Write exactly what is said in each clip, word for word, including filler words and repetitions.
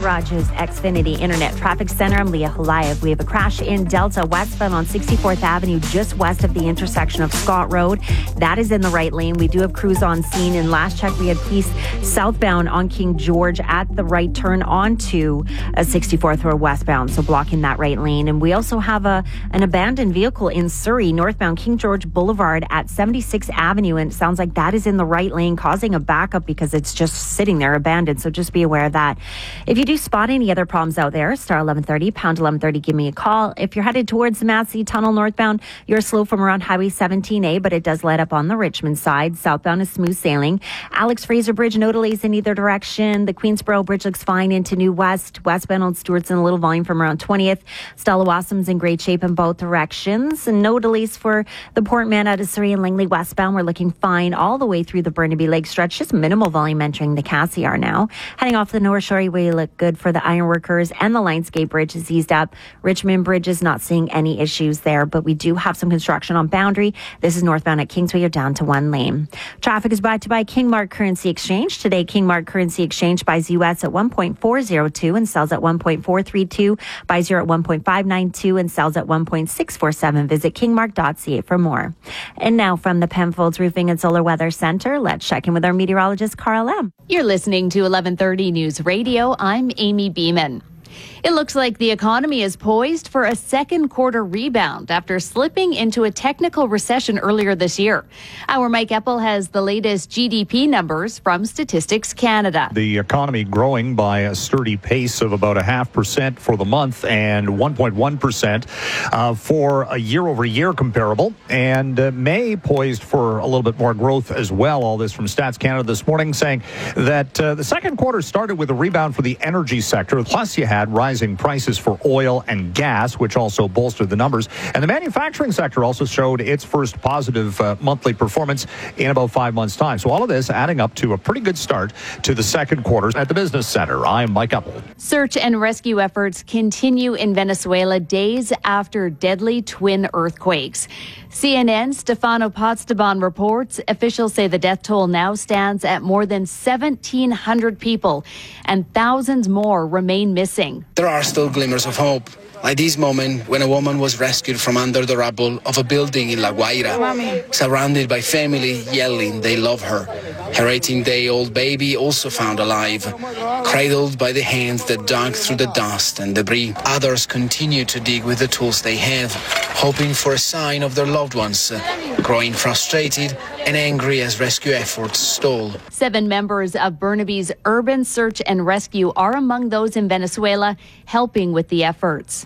Rogers Xfinity Internet Traffic Center. I'm Leah Halayev. We have a crash in Delta westbound on sixty-fourth Avenue, just west of the intersection of Scott Road. That is in the right lane. We do have crews on scene. And last check, we had police southbound on King George at the right turn onto a sixty-fourth Road westbound, so blocking that right lane. And we also have a an abandoned vehicle in Surrey, northbound King George Boulevard at seventy-sixth Avenue. And it sounds like that is in the right lane, causing a backup because it's just sitting there abandoned. So just be aware of that. If you do spot any other problems out there, star eleven thirty, pound eleven thirty, give me a call. If you're headed towards the Massey Tunnel northbound, you're slow from around Highway seventeen A, but it does let up on the Richmond side. Southbound is smooth sailing. Alex Fraser Bridge, no delays in either direction. The Queensboro Bridge looks fine into New West. Westbound on Stewart's in a little volume from around twentieth. Stella Wassom's in great shape in both directions. And no delays for the Port Man out of Surrey and Langley westbound. We're looking fine all the way through the Burnaby Lake stretch. Just minimal volume entering the Cassiar now. Heading off the North Shore, we look good for the Ironworkers, and the Lionsgate Bridge is eased up. Richmond Bridge is not seeing any issues there, but we do have some construction on Boundary. This is northbound at Kingsway. You're down to one lane. Traffic is brought to you by Kingmark Currency Exchange. Today, Kingmark Currency Exchange buys U S at one point four oh two and sells at one point four three two, buys euro at one point five nine two and sells at one point six four seven. Visit kingmark dot c a for more. And now from the Penfolds Roofing and Solar Weather Center, let's check in with our meteorologist, Carl M. You're listening to eleven thirty News Radio. I'm Amy Beeman. It looks like the economy is poised for a second quarter rebound after slipping into a technical recession earlier this year. Our Mike Eppel has the latest G D P numbers from Statistics Canada. The economy growing by a sturdy pace of about a half percent for the month and one point one percent uh, for a year-over-year comparable. And uh, May poised for a little bit more growth as well. All this from Stats Canada this morning, saying that uh, the second quarter started with a rebound for the energy sector. Plus, you had rising prices for oil and gas, which also bolstered the numbers. And the manufacturing sector also showed its first positive uh, monthly performance in about five months' time. So all of this adding up to a pretty good start to the second quarter at the Business Center. I'm Mike Eppel. Search and rescue efforts continue in Venezuela days after deadly twin earthquakes. C N N's Stefano Potsdaban reports officials say the death toll now stands at more than seventeen hundred people, and thousands more remain missing. There are still glimmers of hope, like this moment when a woman was rescued from under the rubble of a building in La Guaira, surrounded by family yelling they love her. Her eighteen-day-old baby also found alive, cradled by the hands that dug through the dust and debris. Others continue to dig with the tools they have, hoping for a sign of their loved ones, uh, growing frustrated and angry as rescue efforts stall. Seven members of Burnaby's Urban Search and Rescue are among those in Venezuela helping with the efforts.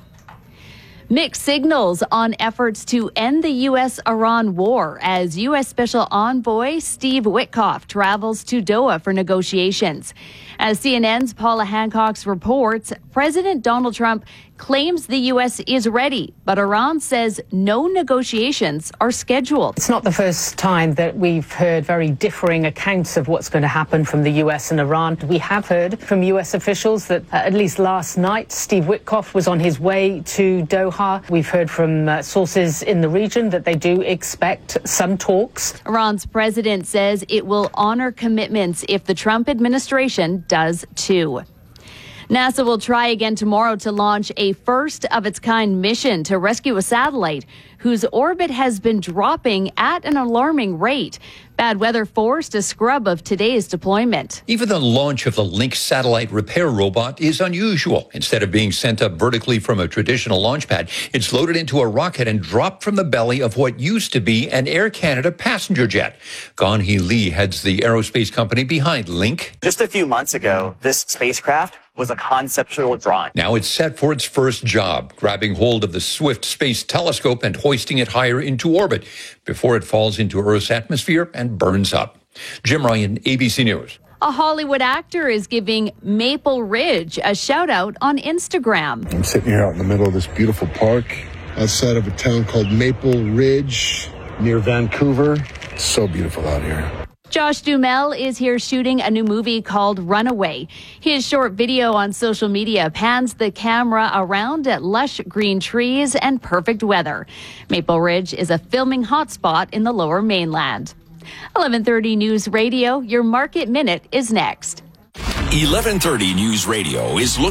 Mixed signals on efforts to end the U S Iran war as U S Special Envoy Steve Witkoff travels to Doha for negotiations. As C N N's Paula Hancock reports, President Donald Trump claims the U S is ready, but Iran says no negotiations are scheduled. It's not the first time that we've heard very differing accounts of what's going to happen from the U S and Iran. We have heard from U S officials that uh, at least last night, Steve Witkoff was on his way to Doha. We've heard from uh, sources in the region that they do expect some talks. Iran's president says it will honor commitments if the Trump administration does too. NASA will try again tomorrow to launch a first-of-its-kind mission to rescue a satellite whose orbit has been dropping at an alarming rate. Bad weather forced a scrub of today's deployment. Even the launch of the Lynx satellite repair robot is unusual. Instead of being sent up vertically from a traditional launch pad, it's loaded into a rocket and dropped from the belly of what used to be an Air Canada passenger jet. Gan-hee Lee heads the aerospace company behind Lynk. Just a few months ago, this spacecraft was a conceptual drawing. Now it's set for its first job, grabbing hold of the Swift Space Telescope and hoisting it higher into orbit before it falls into Earth's atmosphere and burns up. Jim Ryan, A B C News. A Hollywood actor is giving Maple Ridge a shout out on Instagram. I'm sitting here out in the middle of this beautiful park outside of a town called Maple Ridge near Vancouver. It's so beautiful out here. Josh Duhamel is here shooting a new movie called Runaway. His short video on social media pans the camera around at lush green trees and perfect weather. Maple Ridge is a filming hotspot in the Lower Mainland. eleven thirty News Radio, your Market Minute is next. eleven thirty News Radio is looking